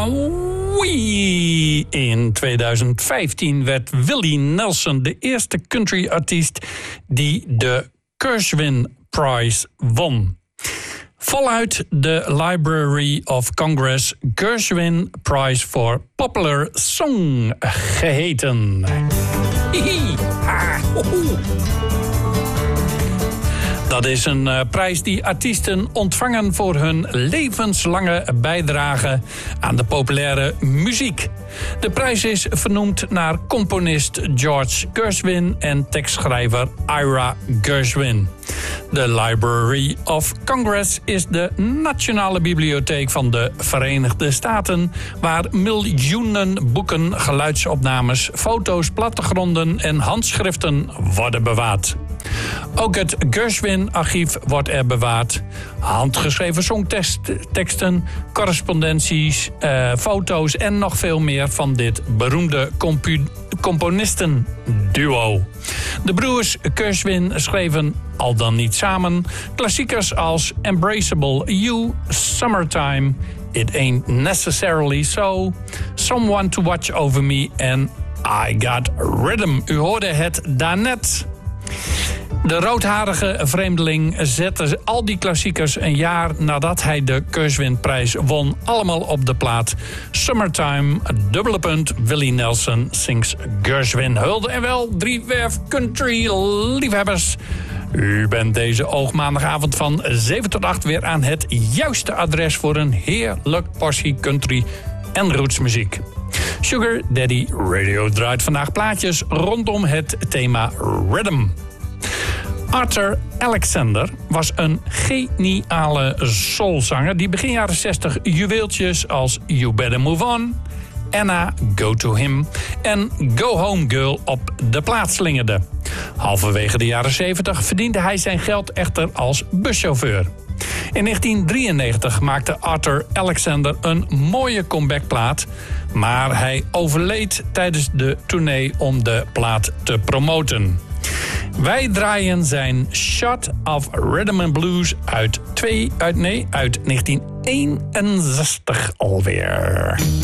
Wee! In 2015 werd Willie Nelson de eerste country-artiest die de Gershwin Prize won. Voluit de Library of Congress Gershwin Prize for Popular Song geheten. Hihi! Ah, hoho. Dat is een prijs die artiesten ontvangen voor hun levenslange bijdrage aan de populaire muziek. De prijs is vernoemd naar componist George Gershwin en tekstschrijver Ira Gershwin. De Library of Congress is de nationale bibliotheek van de Verenigde Staten, waar miljoenen boeken, geluidsopnames, foto's, plattegronden en handschriften worden bewaard. Ook het Gershwin-archief wordt er bewaard. Handgeschreven songteksten, correspondenties, foto's en nog veel meer van dit beroemde componistenduo. De broers Gershwin schreven, al dan niet samen, klassiekers als Embraceable You, Summertime, It Ain't Necessarily So, Someone to Watch Over Me en I Got Rhythm. U hoorde het daarnet. De roodharige vreemdeling zette al die klassiekers een jaar nadat hij de Gershwin-prijs won allemaal op de plaat. Summertime, Willie Nelson sings Gershwin. Hulde en wel, driewerf country-liefhebbers. U bent deze oogmaandagavond van 7 tot 8 weer aan het juiste adres voor een heerlijk portie country en rootsmuziek. Sugar Daddy Radio draait vandaag plaatjes rondom het thema rhythm. Arthur Alexander was een geniale soulzanger die begin jaren 60 juweeltjes als You Better Move On, Anna, Go To Him en Go Home Girl op de plaat slingerde. Halverwege de jaren 70 verdiende hij zijn geld echter als buschauffeur. In 1993 maakte Arthur Alexander een mooie comebackplaat, maar hij overleed tijdens de tournee om de plaat te promoten. Wij draaien zijn Shot of Rhythm and Blues uit 1961 alweer.